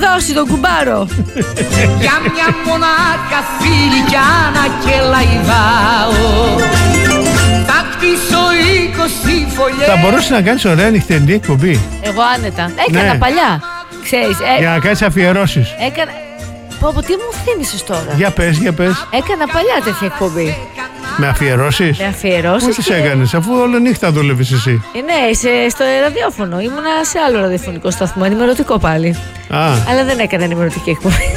δώσει τον κουμπάρο. Για μια μονάχα Φιλικιάνα και Λαϊδάο θα κτίσω 20 φωλιές. Θα μπορούσε να κάνεις ωραία νυχτερινή εκπομπή. Εγώ άνετα. Έκανα παλιά. Ξέρεις, για να κάνεις αφιερώσεις. Έκανα. Πω, τι μου θύμισες τώρα. Για πες. Έκανα παλιά τέτοια εκπομπή. Με αφιερώσεις. Με αφιερώσεις. Πού τις έκανες, αφού όλο νύχτα δούλευες εσύ. Ναι, στο ραδιόφωνο. Ήμουνα σε άλλο ραδιοφωνικό σταθμό, ενημερωτικό πάλι. Αλλά δεν έκανα ενημερωτική εκπομπή.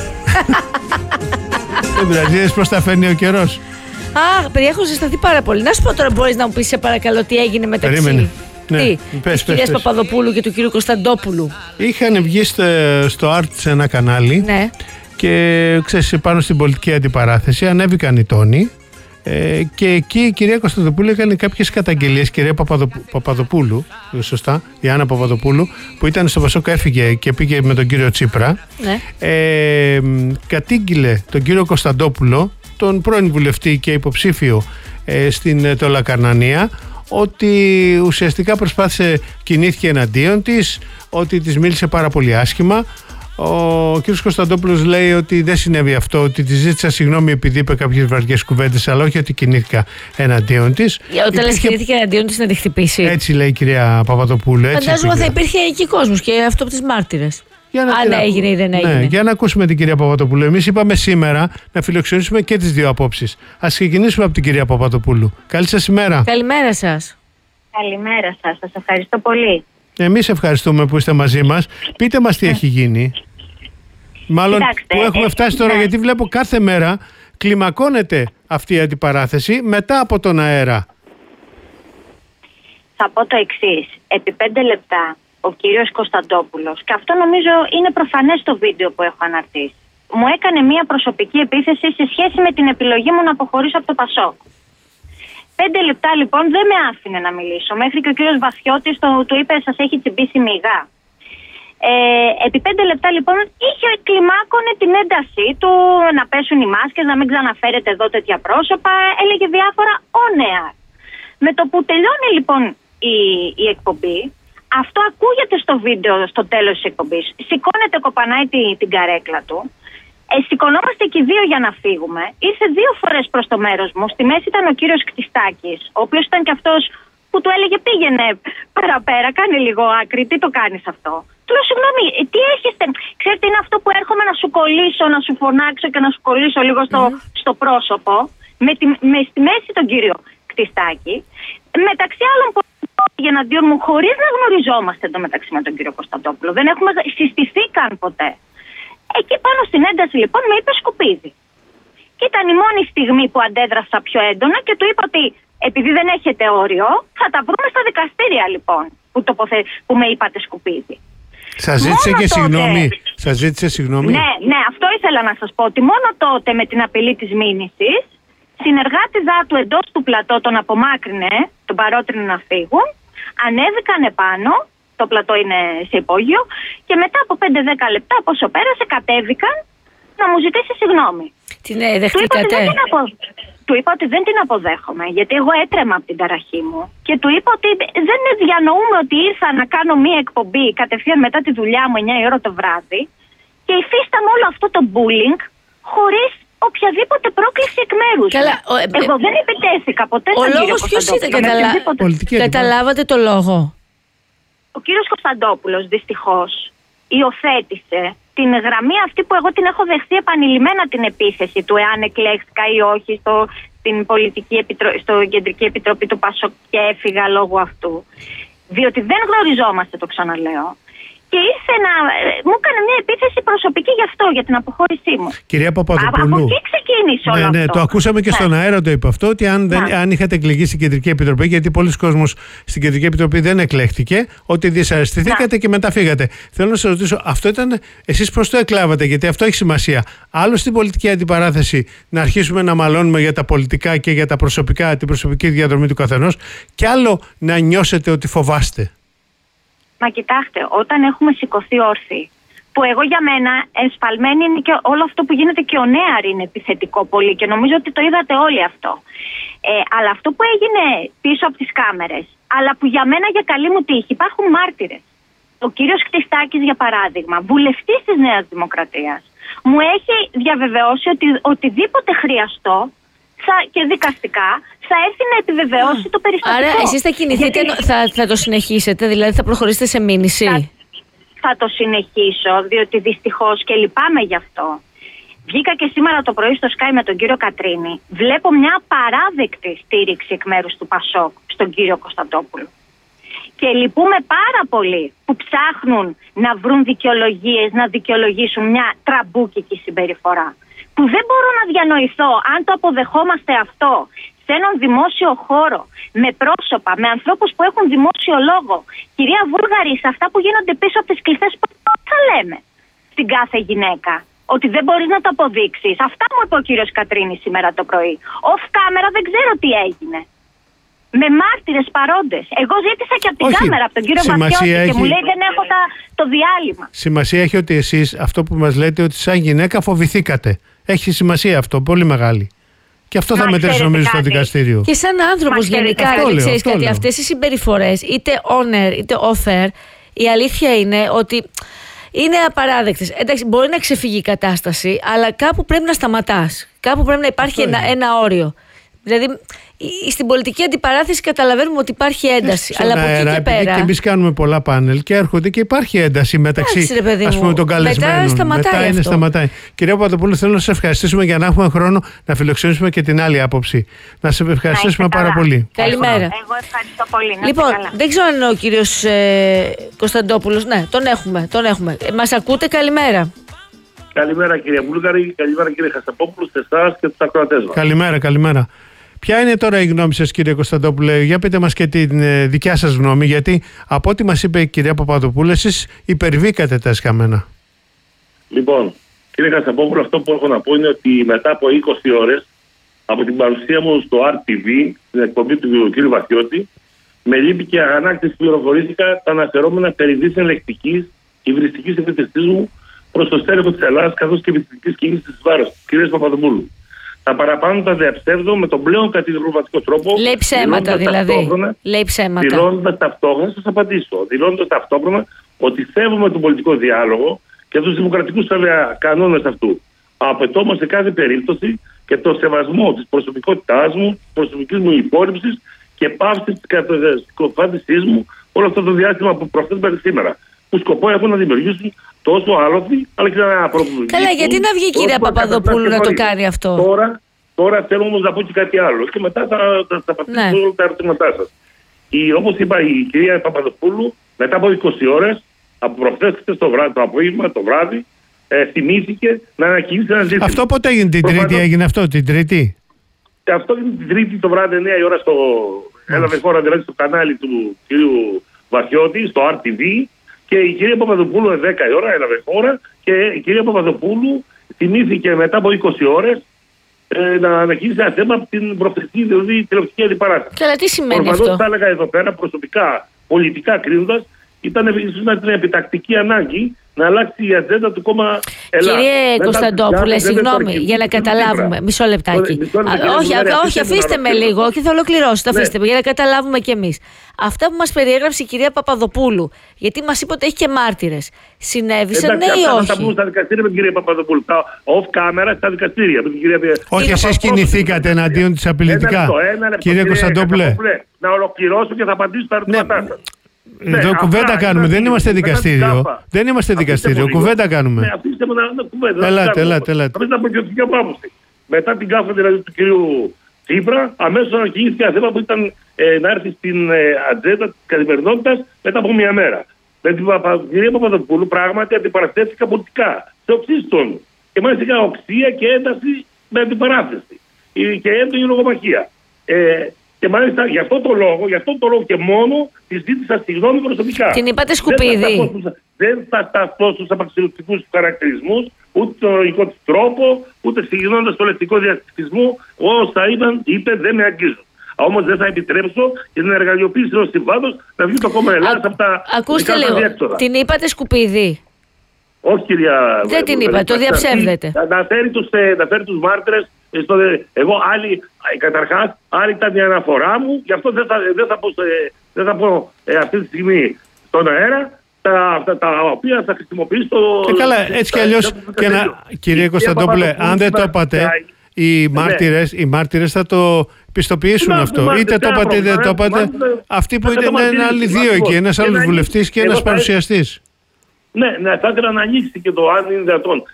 Δεν πειράζει, πώς τα φέρνει ο καιρός. Παιδιά, έχω ζεσταθεί πάρα πολύ. Να σου πω τώρα, μπορείς να μου πεις σε παρακαλώ τι έγινε μεταξύ. Περίμενε. Της κυρίας Παπαδοπούλου και του κύριου Κωνσταντόπουλου. Είχαν βγει στο Art σε ένα κανάλι. Ναι. Και ξέρεις, πάνω στην πολιτική αντιπαράθεση ανέβηκαν οι τόνοι. Και εκεί η κυρία Κωνσταντοπούλου έκανε κάποιες καταγγελίες. Η κυρία Παπαδοπούλου, σωστά, η Άννα Παπαδοπούλου, που ήταν στο Πασόκ, έφυγε και πήγε με τον κύριο Τσίπρα. Ναι. Κατήγγειλε τον κύριο Κωνσταντόπουλο, τον πρώην βουλευτή και υποψήφιο στην Τολακαρνανία, ότι ουσιαστικά κινήθηκε εναντίον της, ότι της μίλησε πάρα πολύ άσχημα. Ο κ. Κωνσταντόπουλος λέει ότι δεν συνέβη αυτό, ότι τη ζήτησα συγγνώμη επειδή είπε κάποιες βαριές κουβέντες, αλλά όχι ότι κινήθηκα εναντίον της. Όταν λες κινήθηκε εναντίον της να τη χτυπήσει. Έτσι λέει η κυρία Παπαδοπούλου. Φαντάζομαι θα υπήρχε εκεί κόσμος και αυτό από τις μάρτυρες. Αν έγινε ή δεν έγινε. Ναι, για να ακούσουμε την κυρία Παπαδοπούλου. Εμείς είπαμε σήμερα να φιλοξενήσουμε και τις δύο απόψεις. Ας ξεκινήσουμε από την κυρία Παπαδοπούλου. Καλή σας ημέρα. Καλημέρα σας. Καλημέρα σας. Σας ευχαριστώ πολύ. Εμείς ευχαριστούμε που είστε μαζί μας. Πείτε μας τι έχει γίνει. Μάλλον Κοιτάξτε, που έχουμε φτάσει τώρα, γιατί βλέπω κάθε μέρα κλιμακώνεται αυτή η αντιπαράθεση μετά από τον αέρα. Θα πω το εξής. Επί 5 λεπτά ο κύριος Κωνσταντόπουλος, και αυτό νομίζω είναι προφανές στο βίντεο που έχω αναρτήσει, μου έκανε μια προσωπική επίθεση σε σχέση με την επιλογή μου να αποχωρήσω από το Πασόκ. 5 λεπτά λοιπόν δεν με άφηνε να μιλήσω. Μέχρι και ο κύριος Βαθιώτης του είπε σας έχει τσιμπήσει μηγά. Επί 5 λεπτά λοιπόν κλιμάκωνε την έντασή του να πέσουν οι μάσκες, να μην ξαναφέρετε εδώ τέτοια πρόσωπα. Έλεγε διάφορα όνεα. Με το που τελειώνει λοιπόν η εκπομπή, αυτό ακούγεται στο βίντεο στο τέλος της εκπομπής. Σηκώνεται, κοπανάει την καρέκλα του. Σηκωνόμαστε και οι δύο για να φύγουμε. Ήρθε 2 φορές προς το μέρος μου. Στη μέση ήταν ο κύριος Κτιστάκης, ο οποίος ήταν και αυτός που του έλεγε πήγαινε παραπέρα, κάνε λίγο άκρη, τι το κάνεις αυτό. Του λέω συγγνώμη, τι έχετε. Ξέρετε, είναι αυτό που έρχομαι να σου κολλήσω, να σου φωνάξω και να σου κολλήσω λίγο στο πρόσωπο. Στη μέση τον κύριο Κτιστάκη. Μεταξύ άλλων που πήγε εναντίον μου χωρίς να γνωριζόμαστε εντωμεταξύ με τον κύριο Κωνσταντόπουλο. Δεν έχουμε συστηθεί καν ποτέ. Εκεί πάνω στην ένταση λοιπόν με είπε σκουπίδι. Και ήταν η μόνη στιγμή που αντέδρασα πιο έντονα και του είπα ότι επειδή δεν έχετε όριο, θα τα βρούμε στα δικαστήρια λοιπόν που με είπατε σκουπίδι. Σας ζήτησε και συγγνώμη. Σας ζήτησε συγγνώμη. Ναι, αυτό ήθελα να σας πω. Ότι μόνο τότε με την απειλή της μήνυσης, συνεργάτηδά του εντός του πλατό τον απομάκρυνε, τον παρότρινε να φύγουν, ανέβηκαν επάνω, το πλατό είναι σε υπόγειο, και μετά από 5-10 λεπτά, πόσο πέρασε, κατέβηκαν να μου ζητήσει συγγνώμη. Την δεχτήκατε? Του είπα ότι δεν την αποδέχομαι, γιατί εγώ έτρεμα από την ταραχή μου. Και του είπα ότι δεν διανοούμε ότι ήρθα να κάνω μία εκπομπή κατευθείαν μετά τη δουλειά μου 9 η ώρα το βράδυ και υφίσταμαι όλο αυτό το bullying χωρίς οποιαδήποτε πρόκληση εκ μέρους. Εγώ δεν επιτέθηκα ποτέ στον κύριο Κωνσταντόπουλο. Καταλάβατε το λόγο? Ο κύριος Κωνσταντόπουλος δυστυχώς υιοθέτησε την γραμμή αυτή που εγώ την έχω δεχθεί επανειλημμένα, την επίθεση του εάν εκλέχθηκα ή όχι στο Κεντρική Επιτροπή του Πασόκ και έφυγα λόγω αυτού. Διότι δεν γνωριζόμαστε, το ξαναλέω. Και ήρθε μου έκανε μια επίθεση προσωπική γι' αυτό, για την αποχώρησή μου. Κυρία Παπαδοπούλου. Από εκεί ξεκίνησε όλο αυτό. Ναι, το ακούσαμε και στον αέρα το είπε αυτό, ότι αν είχατε εκλεγεί στην Κεντρική Επιτροπή, γιατί πολλοί κόσμος στην Κεντρική Επιτροπή δεν εκλέχτηκε, ότι δυσαρεστηθήκατε και μετά φύγατε. Θέλω να σας ρωτήσω, αυτό ήταν, εσείς πώς το εκλάβατε, γιατί αυτό έχει σημασία. Άλλο στην πολιτική αντιπαράθεση να αρχίσουμε να μαλώνουμε για τα πολιτικά και για τα προσωπικά, την προσωπική διαδρομή του καθενός, και άλλο να νιώσετε ότι φοβάστε. Μα κοιτάξτε, όταν έχουμε σηκωθεί όρθιοι, που εγώ για μένα εσφαλμένη είναι και όλο αυτό που γίνεται και ο Νέαρ είναι επιθετικό πολύ και νομίζω ότι το είδατε όλοι αυτό. Αλλά αυτό που έγινε πίσω από τις κάμερες, αλλά που για μένα για καλή μου τύχη υπάρχουν μάρτυρες. Ο κύριος Χτιστάκης, για παράδειγμα, βουλευτής της Νέας Δημοκρατίας, μου έχει διαβεβαιώσει ότι οτιδήποτε χρειαστώ και δικαστικά θα έρθει να επιβεβαιώσει το περιστατικό. Άρα εσείς θα κινηθείτε, θα το συνεχίσετε, δηλαδή θα προχωρήσετε σε μήνυση? Θα το συνεχίσω, διότι δυστυχώς και λυπάμαι γι' αυτό. Βγήκα και σήμερα το πρωί στο Sky με τον κύριο Κατρίνη. Βλέπω μια απαράδεκτη στήριξη εκ μέρους του ΠΑΣΟΚ στον κύριο Κωνσταντόπουλο. Και λυπούμε πάρα πολύ που ψάχνουν να βρουν δικαιολογίες, να δικαιολογήσουν μια τραμπούκικη συμπεριφορά. Που δεν μπορώ να διανοηθώ αν το αποδεχόμαστε αυτό σε έναν δημόσιο χώρο, με πρόσωπα, με ανθρώπους που έχουν δημόσιο λόγο. Κυρία Βούργαρη, σε αυτά που γίνονται πίσω από τις κλειστές πόρτες, θα λέμε στην κάθε γυναίκα. Ότι δεν μπορείς να το αποδείξεις. Αυτά μου είπε ο κύριος Κατρίνη σήμερα το πρωί. Off camera δεν ξέρω τι έγινε. Με μάρτυρες παρόντες. Εγώ ζήτησα και από την κάμερα, από τον κύριο Βαθιώτη, και μου λέει δεν έχω το διάλειμμα. Σημασία έχει ότι εσείς αυτό που μας λέτε, ότι σαν γυναίκα φοβηθήκατε. Έχει σημασία αυτό, πολύ μεγάλη. Και αυτό θα μετρήσει νομίζω στο δικαστήριο. Και σαν άνθρωπος γενικά, ξέρεις κάτι, αυτές οι συμπεριφορές, είτε on-air είτε off-air, η αλήθεια είναι ότι είναι απαράδεκτες. Εντάξει, μπορεί να ξεφύγει η κατάσταση, αλλά κάπου πρέπει να σταματάς. Κάπου πρέπει να υπάρχει ένα όριο. Δηλαδή, στην πολιτική αντιπαράθεση καταλαβαίνουμε ότι υπάρχει ένταση. Αλλά από εκεί και πέρα. Και εμείς κάνουμε πολλά πάνελ και έρχονται και υπάρχει ένταση μεταξύ των καλεσμένων. Μετά σταματάει. Κυρία Παπαδοπούλου, θέλω να σας ευχαριστήσουμε για να έχουμε χρόνο να φιλοξενήσουμε και την άλλη άποψη. Να σας ευχαριστήσουμε πάρα πολύ. Καλημέρα. Εγώ ευχαριστώ πολύ. Λοιπόν, δεν ξέρω αν ο κύριος Κωνσταντόπουλος. Ναι, τον έχουμε. Μας ακούτε? Καλημέρα. Καλημέρα κυρία Βούλγαρη, καλημέρα κύριε Χασταπόπουλου, σε εσάς και τους ακροατές μας. Καλημέρα. Ποια είναι τώρα η γνώμη σας, κύριε Κωνσταντόπουλε? Για πείτε μας και τη δικιά σας γνώμη, γιατί από ό,τι μας είπε η κυρία Παπαδοπούλου, εσείς υπερβήκατε τα εσκαμμένα. Λοιπόν, κύριε Χασταπόπουλο, αυτό που έχω να πω είναι ότι μετά από 20 ώρες από την παρουσία μου στο RTV, στην εκπομπή του κ. Βαθιώτη, με λύπη και αγανάκτηση πληροφορήθηκα τα αναφερόμενα περί δίθεν λεκτικής και υβριστικής επίθεσής μου προς το στέλεχο της Ελλάδας, καθώς και επιστημικής κίνησης της βάρος της κυρίας Παπαδοπούλου. Τα παραπάνω τα διαψεύδω με τον πλέον κατηγορηματικό τρόπο. Λέει ψέματα δηλαδή. Λέει ψέματα. Δηλώνοντας ταυτόχρονα, θα σας απαντήσω, δηλώνοντας ταυτόχρονα ότι σέβομαι τον πολιτικό διάλογο και τους δημοκρατικούς κανόνες αυτού. Απαιτώ όμως σε κάθε περίπτωση και το σεβασμό της προσωπικότητάς μου, της προσωπικής μου υπόρριψης και πάυση της καταστροφάντησής μου όλο αυτό το διάστημα από προχθές μέχρι σήμερα. Που σκοπό έχουν να δημιουργήσουν τόσο άλοθη, αλλά και να προβληθούν. Καλά, γιατί να βγει η κυρία Παπαδοπούλου να το κάνει αυτό? Τώρα θέλω όμως να πω και κάτι άλλο και μετά θα απαντήσω όλα τα ερωτήματά σας. Όπως είπα, η κυρία Παπαδοπούλου μετά από 20 ώρες, από προχθές το απόγευμα, το βράδυ, θυμήθηκε να ανακοινήσει ένα ζήτημα. Αυτό πότε έγινε? Την Τρίτη έγινε αυτό, την Τρίτη? Αυτό έγινε την Τρίτη το βράδυ, 9 η ώρα, έλαβε χώρα δηλαδή στο κανάλι του κυρίου Βαθιώτη, στο RTV. Και η κυρία Παπαδοπούλου 10 η ώρα έλαβε χώρα και η κυρία Παπαδοπούλου θυμήθηκε μετά από 20 ώρες να ανακοινήσει ένα θέμα από την προχθεσή, δηλαδή τηλεοπτική αντιπαράσταση. Καλά, τι σημαίνει αυτό? Θα έλεγα εδώ πέρα προσωπικά, πολιτικά κρίνοντας, ήταν επιτακτική ανάγκη να αλλάξει η ατζέντα του κόμμα Ελλάδα. Κύριε Κωνσταντόπουλε, συγγνώμη, για να καταλάβουμε. Μισό λεπτάκι. Όχι, αφήστε με λίγο και θα ολοκληρώσετε. Αφήστε με για να καταλάβουμε κι εμείς. Αυτά που μας περιέγραψε η κυρία Παπαδοπούλου, γιατί μας είπε ότι έχει και μάρτυρες, συνέβησαν ναι ή όχι? Θα πούμε στα δικαστήρια με την κυρία Παπαδοπούλου. Off camera στα δικαστήρια. Όχι, εσείς κινηθήκατε εναντίον της απειλητικά. Κύριε Κωνσταντόπουλε. Να ολοκληρώσω και θα απαντήσω στα ερωτήματά σας. Εδώ κουβέντα κάνουμε, δεν είμαστε δικαστήριο. Δεν είμαστε δικαστήριο, κουβέντα κάνουμε. Αφήστε με να κουβέντα. Ελάτε. Αφήστε να πω και την άποψη. Μετά την κάφα δηλαδή του κυρίου Τσίπρα, αμέσως ανακοινήθηκε ένα θέμα που ήταν να έρθει στην ατζέντα της καθημερινότητας μετά από μια μέρα. Με την κυρία Παπαδοπούλου πράγματι αντιπαραθέθηκα πολιτικά, σε οξύστον. Και μάλιστα είχα οξία και ένταση με αντιπαράθεση. Και έντονη λογομαχία. Και μάλιστα γι' αυτό το λόγο και μόνο τη ζήτησα συγγνώμη προσωπικά. Την είπατε σκουπίδι. Δεν θα σταθώ στους απαξιωτικούς χαρακτηρισμούς, ούτε τον λογικό της τρόπο, ούτε συγγνώντας το λεκτικό διαστησμό. Όσα είπε δεν με αγγίζουν. Όμως δεν θα επιτρέψω και την εργαλειοποίηση των συμβάντων να βγει το κόμμα Ελλάδας από τα. Ακούστε λίγο. Την είπατε σκουπίδι? Όχι, κυρία. Δεν την είπα, το διαψεύδετε. Να φέρει τους μάρτυρες. Εγώ καταρχάς άλλη ήταν η αναφορά μου, γι' αυτό δεν θα πω αυτή τη στιγμή στον αέρα. τα οποία θα χρησιμοποιήσει το. Και καλά, έτσι κι αλλιώς, κύριε Κωνσταντόπουλε, αν δεν το είπατε, οι μάρτυρες θα το πιστοποιήσουν αυτό. Είτε το είπατε είτε δεν το είπατε. Αυτοί που είναι άλλοι δύο εκεί, ένας άλλος βουλευτής και ένας παρουσιαστής. Ναι, θα ήθελα να ανοίξει και το αν είναι δυνατόν.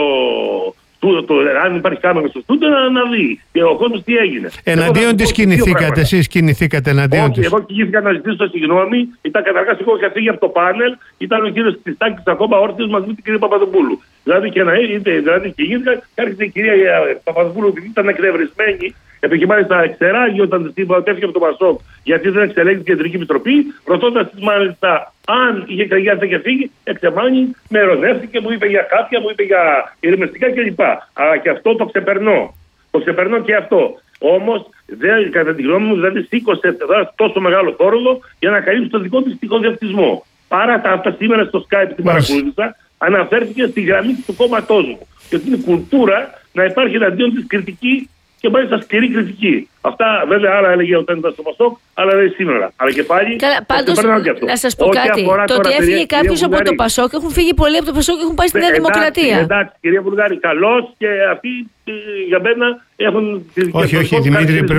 Αν υπάρχει κάμερα στο στούντιο να δει και ο κόσμος τι έγινε. Εναντίον της κινηθήκατε, εσείς κινηθήκατε εναντίον της? Εγώ κινήθηκα να ζητήσω συγγνώμη. Ήταν καταρχάς εγώ είχα φύγει από το πάνελ. Ήταν ο κύριος Χριστάκης ακόμα όρθιος μαζί με την κυρία Παπαδοπούλου. Δηλαδή κινήθηκα και άρχισε η κυρία Παπαδοπούλου, επειδή ήταν εκνευρισμένη, επειδή μάλιστα εξεράγει όταν της είπα ότι έφυγε από το Πασόκ γιατί δεν εξελέγει την Κεντρική Επιτροπή, ρωτώντας της μάλιστα αν είχε κραγιάσει και φύγει, εξεμάνει, με ερωτεύτηκε, μου είπε για κάποια, μου είπε για ηρεμιστικά κλπ. Αλλά και αυτό το ξεπερνώ. Το ξεπερνώ και αυτό. Όμως, κατά τη γνώμη μου, δηλαδή σήκωσε τόσο μεγάλο θόρυβο για να καλύψει το δικό της τυχοδιαυτισμό. Παρά αυτά σήμερα στο Skype την παρακολούθησα, αναφέρθηκε στη γραμμή του κόμματός μου. Και ότι είναι κουλτούρα να υπάρχει εναντίον της κριτική και μάλιστα σκληρή κριτική. Αυτά βέβαια άλλα έλεγε όταν ήταν στο Πασόκ, αλλά δεν σήμερα. Αλλά και πάλι. Πάντως, να σας πω κάτι. Το ότι έφυγε κάποιος από το Πασόκ, έχουν φύγει πολλοί από το Πασόκ και έχουν πάει στη Νέα Δημοκρατία. Εντάξει, κυρία Βουλγάρη, καλώς και αυτοί για μένα έχουν. Όχι, Δημήτρη, πρέπει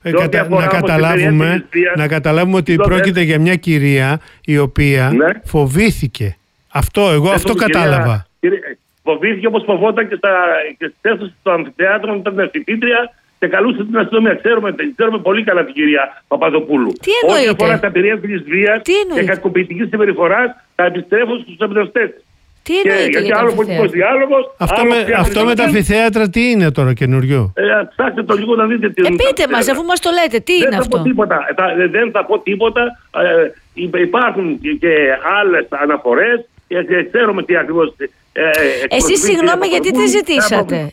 να καταλάβουμε ότι πρόκειται για μια κυρία η οποία φοβήθηκε. Εγώ αυτό κατάλαβα. Φοβήθηκε όπως φοβόταν και στις αίθουσες του αμφιθέατρου, ήταν φοιτήτρια και καλούσε την αστυνομία. Ξέρουμε πολύ καλά την κυρία Παπαδοπούλου. Τι εννοείται? Ό,τι αφορά τα περιέργειες βίας και κακοποιητικής συμπεριφοράς θα επιστρέφουν στους εμπνευστές. Τι εννοείται? Γιατί άλλο πολιτικός διάλογος. Αυτό με τα αμφιθέατρα τι είναι τώρα καινούριο? Ψάξτε το λίγο να δείτε τι είναι. Πείτε μας, αφού μας το λέτε, τι είναι αυτό? Δεν θα πω τίποτα. Υπάρχουν και άλλες αναφορές και ξέρουμε τι ακριβώς. Εσείς συγγνώμη γιατί τι ζητήσατε?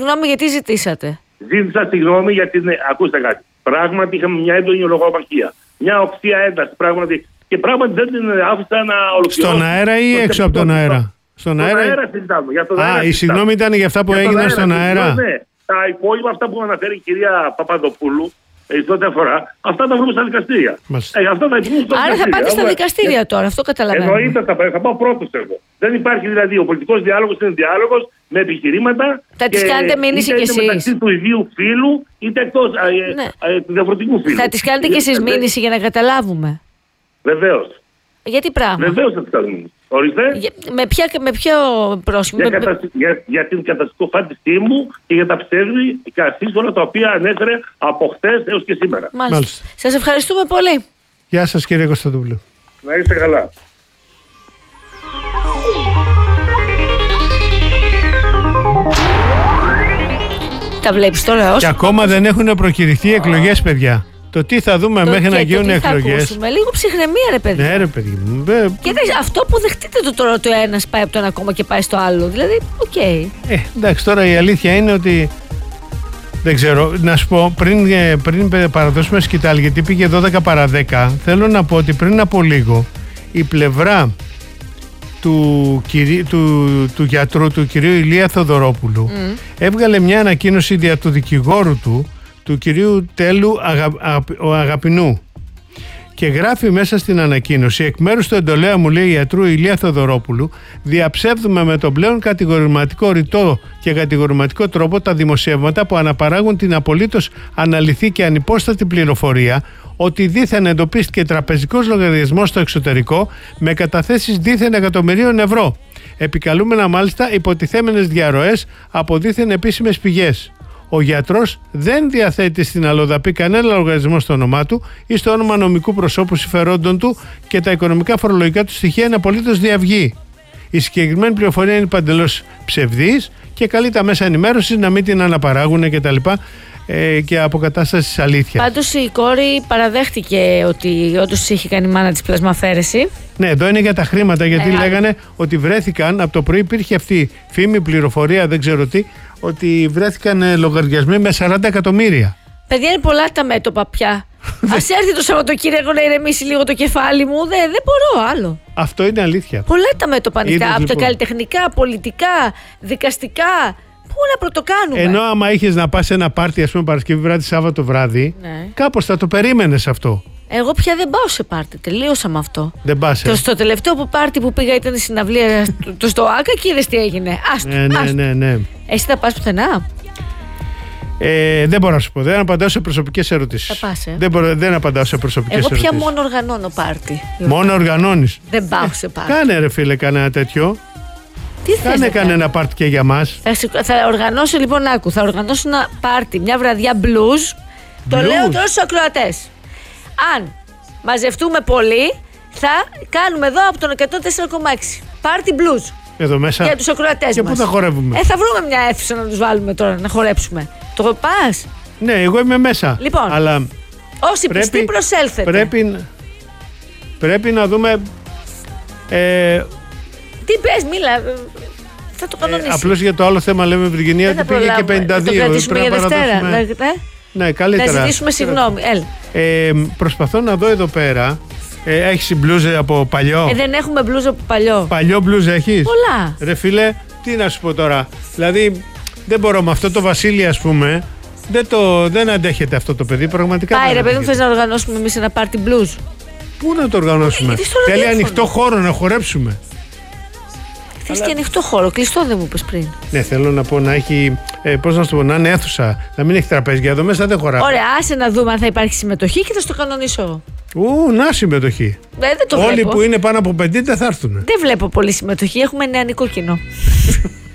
Ζήτησα συγγνώμη γιατί, ακούστε κάτι, πράγματι είχαμε μια έντονη λογομαχία, μια οξία ένταση πράγματι, και πράγματι δεν την άφησα να ολοκληρώσω. Στον αέρα ή έξω από τον αέρα? Στον αέρα συζητάμε. Η συγγνώμη ήταν για αυτά που έγιναν στον αέρα. Ναι, τα υπόλοιπα αυτά που αναφέρει η κυρία Παπαδοπούλου, τότε αφορά, αυτά τα βρούμε στα δικαστήρια. Άρα θα πάτε στα δικαστήρια τώρα, αυτό καταλαβαίνω. Εννοείται, θα πάω πρώτος εγώ. Δεν υπάρχει δηλαδή, ο πολιτικός διάλογος είναι διάλογος με επιχειρήματα. Θα τις κάνετε μήνυση κι εσείς? Μεταξύ του ιδίου φύλου είτε εκτός του διαφορετικού φύλου. Θα τις κάνετε κι εσείς μήνυση για να καταλάβουμε? Βεβαίως. Για τι πράγμα? Βεβαίως θα τις κάνουμε. Ορίστε. Με ποιο πρόσημο? Για την καταστροφή φάντησή μου και για τα ψεύδη και ασύσσωνα τα οποία ανέφερε από χθες έως και σήμερα. Μάλιστα. Σας ευχαριστούμε πολύ. Γεια σας κύριε Κωνσταντόπουλο. Να είστε καλά. Τα βλέπεις τώρα Και ακόμα δεν έχουν προκηρυχθεί εκλογές, παιδιά. Το τι θα δούμε μέχρι να γίνουν εκλογές. Λίγο ψυχραιμία, ρε παιδί. Ναι, ρε παιδί μου. Κοίταξε, αυτό που δεχτείτε το τώρα το ένας πάει από το ένα κόμμα και πάει στο άλλο. Δηλαδή, οκ. Εντάξει, τώρα η αλήθεια είναι ότι. Δεν ξέρω, να σου πω, πριν παραδώσουμε σκητάλη, γιατί πήγε 12 παρά 10, θέλω να πω ότι πριν από λίγο η πλευρά του γιατρού, του κυρίου Ηλία Θοδωρόπουλου, έβγαλε μια ανακοίνωση δια του δικηγόρου του κυρίου Τέλου Αγαπηνού, και γράφει μέσα στην ανακοίνωση: εκ μέρους του εντολέα μου, λέει, ιατρού Ηλία Θοδωρόπουλου, διαψεύδουμε με τον πλέον κατηγορηματικό ρητό και κατηγορηματικό τρόπο τα δημοσιεύματα που αναπαράγουν την απολύτως αναλυθή και ανυπόστατη πληροφορία ότι δήθεν εντοπίστηκε τραπεζικός λογαριασμός στο εξωτερικό με καταθέσεις δήθεν εκατομμυρίων ευρώ, επικαλούμενα μάλιστα υποτιθέμενες διαρροές από δήθεν επίσημες πηγές. Ο γιατρός δεν διαθέτει στην αλλοδαπή κανένα λογαριασμό στο όνομά του ή στο όνομα νομικού προσώπου συμφερόντων του και τα οικονομικά φορολογικά του στοιχεία είναι απολύτως διαυγή. Η συγκεκριμένη πληροφορία είναι παντελώς ψευδής και καλεί τα μέσα ενημέρωσης να μην την αναπαράγουν κτλ. Και αποκατάσταση της αλήθειας. Πάντως η κόρη παραδέχτηκε ότι όντως είχε κάνει η μάνα της πλασμαφέρεση. Ναι, εδώ είναι για τα χρήματα, γιατί λέγανε ότι βρέθηκαν, από το πρωί υπήρχε αυτή φήμη, πληροφορία, δεν ξέρω τι, ότι βρέθηκαν λογαριασμοί με 40 εκατομμύρια. Παιδιά, είναι πολλά τα μέτωπα πια. Ας έρθει το Σαββατοκύριακο να ηρεμήσει λίγο το κεφάλι μου. Δεν μπορώ άλλο. Αυτό είναι αλήθεια. Πολλά τα μέτωπα ανοιχτά. Από τα καλλιτεχνικά, πολιτικά, δικαστικά. Πού να πρωτοκάνουμε. Ενώ άμα είχες να πας σε ένα πάρτι, ας πούμε, Παρασκευή βράδυ, Σάββατο βράδυ, κάπως θα το περίμενες αυτό. Εγώ πια δεν πάω σε πάρτι. Τελείωσα με αυτό. Δεν πας. Στο τελευταίο πάρτι που πήγα ήταν η συναυλία του στο ΆΚΑ και είδες τι έγινε. Ναι. Εσύ θα πας πουθενά? Δεν μπορώ να σου πω. Δεν απαντάω σε προσωπικές ερωτήσεις. Θα πας, Δεν απαντάω σε προσωπικές ερωτήσεις. Εγώ πια μόνο οργανώνω πάρτι. Μόνο οργανώνεις? Δεν πάω σε πάρτι. Κάνε ρε φίλε κανένα τέτοιο. Τι θες? Κάνε κανένα πάρτι και για μας. Θα οργανώσω λοιπόν, άκου. Θα οργανώσω ένα πάρτι, μια βραδιά blues. Το λέω τώρα στους ακροατές. Αν μαζευτούμε πολύ, θα κάνουμε εδώ από τον 104,6 πάρτι blues. Εδώ μέσα. Για τους ακροατές μας. Και πού θα χορεύουμε? Θα βρούμε μια αίθουσα να τους βάλουμε τώρα να χορέψουμε. Το πας? Ναι, εγώ είμαι μέσα. Λοιπόν, αλλά όσοι πιστοί προσέλθετε. Πρέπει να δούμε. Τι πες, μίλα. Θα το κανονίσει. Απλώς για το άλλο θέμα λέμε Βυργινία ότι πήγε και 52. Θα το κρατήσουμε για Δευτέρα. Ναι, καλύτερα. Να ζητήσουμε συγγνώμη. Προσπαθώ να δω εδώ πέρα. Έχεις μπλούζα από παλιό? Δεν έχουμε μπλούζα από παλιό. Παλιό μπλούζα έχεις? Πολλά. Ρε φίλε, τι να σου πω τώρα. Δηλαδή, δεν μπορώ με αυτό το Βασίλη, ας πούμε. Δεν αντέχεται αυτό το παιδί, πραγματικά. Πάει ρε παιδί μου, θες να οργανώσουμε εμείς ένα πάρτι μπλούζ? Πού να το οργανώσουμε? Θέλει ανοιχτό χώρο να χορέψουμε. Θες και ανοιχτό χώρο, κλειστό δεν μου είπες πριν. Ναι, θέλω να πω να έχει. Πώς να σου πω, να είναι αίθουσα, να μην έχει τραπέζια. Εδώ μέσα δεν χωράει. Ωραία, άσε να δούμε αν θα υπάρχει συμμετοχή και θα στο κανονίσω. Να συμμετοχή. Δεν το Όλοι βλέπω. που είναι πάνω από 50 θα έρθουν. Δεν βλέπω πολύ συμμετοχή, έχουμε νεανικό κοινό.